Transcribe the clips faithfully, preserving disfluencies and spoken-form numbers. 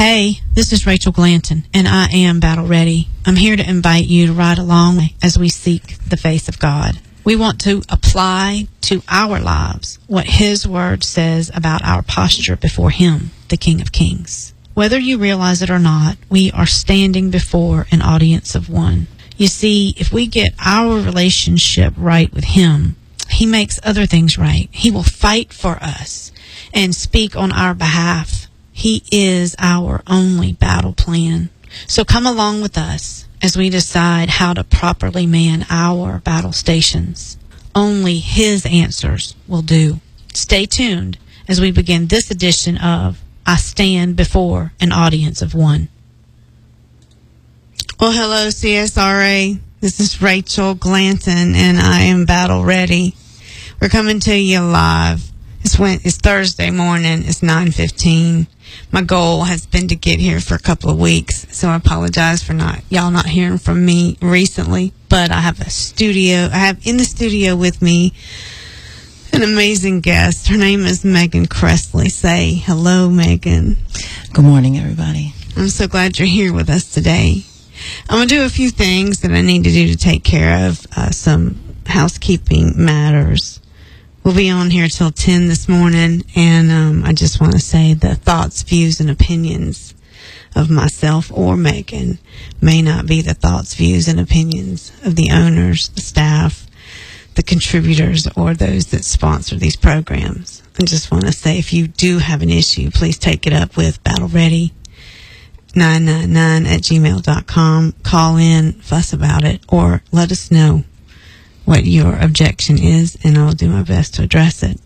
Hey, this is Rachel Glanton, and I am Battle Ready. I'm here to invite you to ride along as we seek the face of God. We want to apply to our lives what His Word says about our posture before Him, the King of Kings. Whether you realize it or not, we are standing before an audience of one. You see, if we get our relationship right with Him, He makes other things right. He will fight for us and speak on our behalf. He is our only battle plan. So come along with us as we decide how to properly man our battle stations. Only His answers will do. Stay tuned as we begin this edition of I Stand Before an Audience of One. Well, hello, C S R A. This is Rachel Glanton, and I am Battle Ready. We're coming to you live. It's, when, it's Thursday morning. It's nine fifteen. My goal has been to get here for a couple of weeks, so I apologize for not y'all not hearing from me recently. But I have a studio. I have in the studio with me an amazing guest. Her name is Megan Cressley. Say hello, Megan. Good morning, everybody. I'm so glad you're here with us today. I'm going to do a few things that I need to do to take care of uh, some housekeeping matters. We'll be on here till ten this morning, and um, I just want to say the thoughts, views, and opinions of myself or Megan may not be the thoughts, views, and opinions of the owners, the staff, the contributors, or those that sponsor these programs. I just want to say if you do have an issue, please take it up with Battle Ready nine nine nine at gmail dot com. Call in, fuss about it, or let us know what your objection is, and I'll do my best to address it.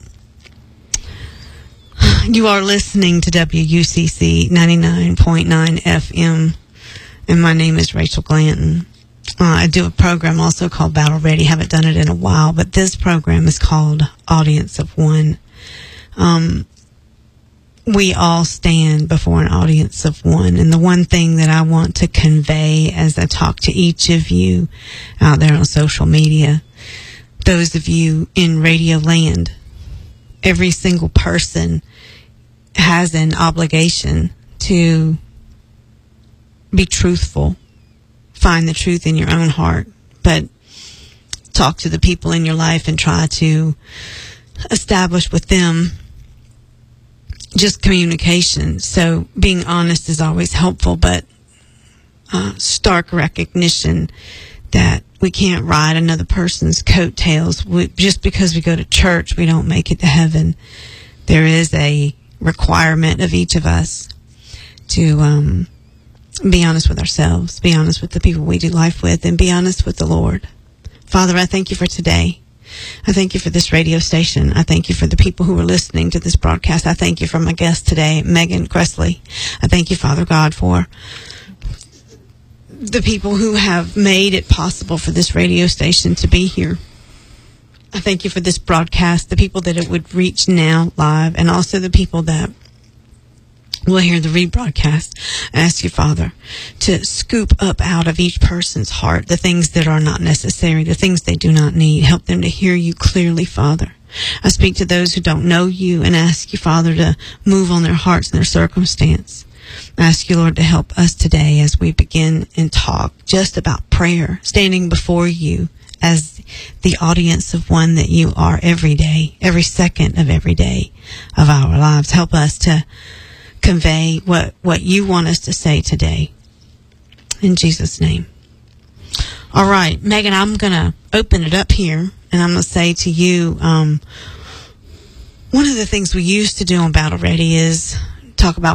You are listening to W U C C ninety-nine point nine F M, and my name is Rachel Glanton. Uh, I do a program also called Battle Ready. Haven't done it in a while, but this program is called Audience of One. Um, we all stand before an audience of one, and the one thing that I want to convey as I talk to each of you out there on social media, those of you in Radio Land, every single person has an obligation to be truthful, find the truth in your own heart, but talk to the people in your life and try to establish with them just communication. So being honest is always helpful, but uh, stark recognition that we can't ride another person's coattails. We, just because we go to church, we don't make it to heaven. There is a requirement of each of us to um, be honest with ourselves, be honest with the people we do life with, and be honest with the Lord. Father, I thank you for today. I thank you for this radio station. I thank you for the people who are listening to this broadcast. I thank you for my guest today, Megan Cressley. I thank you, Father God, for the people who have made it possible for this radio station to be here. I thank you for this broadcast, the people that it would reach now live, and also the people that will hear the rebroadcast. I ask you, Father, to scoop up out of each person's heart the things that are not necessary, the things they do not need. Help them to hear you clearly, Father. I speak to those who don't know you and ask you, Father, to move on their hearts and their circumstance. I ask you, Lord, to help us today as we begin and talk just about prayer, standing before you as the audience of one that you are every day, every second of every day of our lives. Help us to convey what, what you want us to say today. In Jesus' name. All right, Megan, I'm going to open it up here, and I'm going to say to you, um, one of the things we used to do on Battle Ready is talk about